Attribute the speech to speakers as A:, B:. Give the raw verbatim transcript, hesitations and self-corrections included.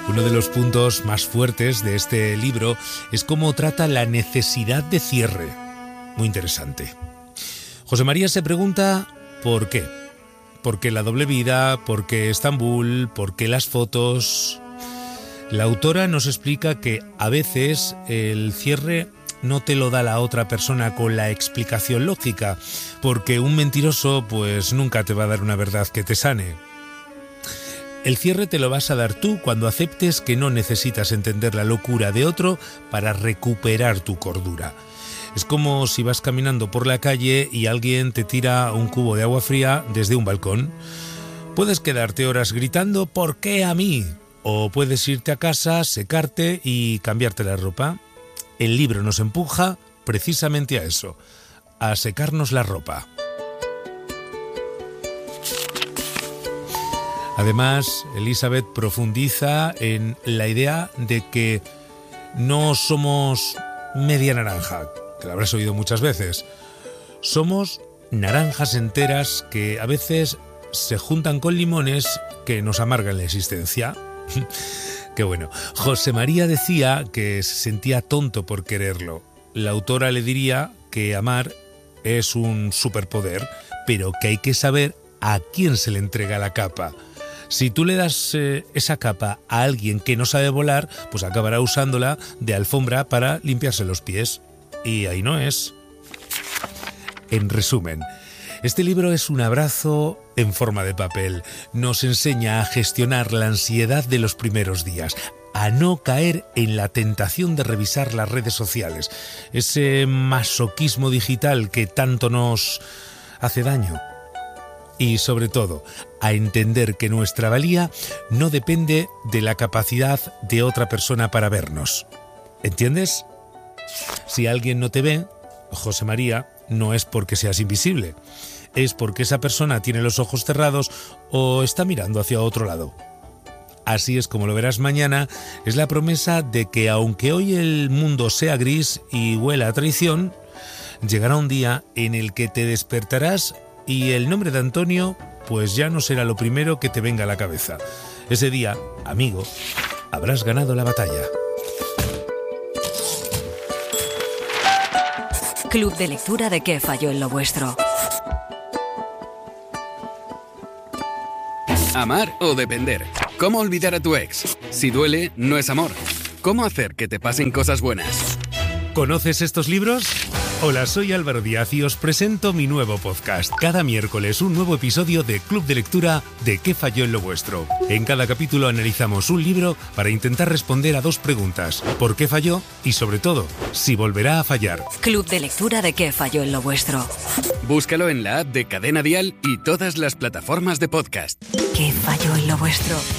A: Uno de los puntos más fuertes de este libro es cómo trata la necesidad de cierre. Muy interesante. José María se pregunta ¿por qué? ¿Por qué la doble vida? ¿Por qué Estambul? ¿Por qué las fotos? La autora nos explica que a veces el cierre no te lo da la otra persona con la explicación lógica, porque un mentiroso pues nunca te va a dar una verdad que te sane. El cierre te lo vas a dar tú cuando aceptes que no necesitas entender la locura de otro para recuperar tu cordura. Es como si vas caminando por la calle y alguien te tira un cubo de agua fría desde un balcón. Puedes quedarte horas gritando ¿por qué a mí? O puedes irte a casa, secarte y cambiarte la ropa. El libro nos empuja precisamente a eso, a secarnos la ropa. Además, Elizabeth profundiza en la idea de que no somos media naranja, que la habrás oído muchas veces. Somos naranjas enteras que a veces se juntan con limones que nos amargan la existencia. Qué bueno. José María decía que se sentía tonto por quererlo. La autora le diría que amar es un superpoder, pero que hay que saber a quién se le entrega la capa. Si tú le das eh, esa capa a alguien que no sabe volar, pues acabará usándola de alfombra para limpiarse los pies. Y ahí no es. En resumen, este libro es un abrazo en forma de papel. Nos enseña a gestionar la ansiedad de los primeros días, a no caer en la tentación de revisar las redes sociales, ese masoquismo digital que tanto nos hace daño. Y sobre todo, a entender que nuestra valía no depende de la capacidad de otra persona para vernos. ¿Entiendes? Si alguien no te ve, José María, no es porque seas invisible. Es porque esa persona tiene los ojos cerrados o está mirando hacia otro lado. Así es como lo verás mañana, es la promesa de que aunque hoy el mundo sea gris y huela a traición, llegará un día en el que te despertarás y el nombre de Antonio pues ya no será lo primero que te venga a la cabeza. Ese día, amigo, habrás ganado la batalla.
B: Club de lectura de ¿Qué falló en lo vuestro?
C: Amar o depender. ¿Cómo olvidar a tu ex? Si duele, no es amor. ¿Cómo hacer que te pasen cosas buenas?
A: ¿Conoces estos libros? Hola, soy Álvaro Díaz y os presento mi nuevo podcast. Cada miércoles un nuevo episodio de Club de Lectura de ¿Qué falló en lo vuestro? En cada capítulo analizamos un libro para intentar responder a dos preguntas. ¿Por qué falló? Y sobre todo, si volverá a fallar.
B: Club de lectura de ¿Qué falló en lo vuestro?
C: Búscalo en la app de Cadena Dial y todas las plataformas de podcast.
B: ¿Qué falló en lo vuestro?